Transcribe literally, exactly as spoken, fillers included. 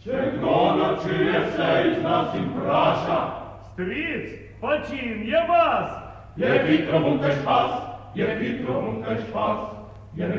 Ce gonă čuje se iz nas im praša. Stric, počin, je vas. Je vitro vunka špas, je vitro vunka špas, je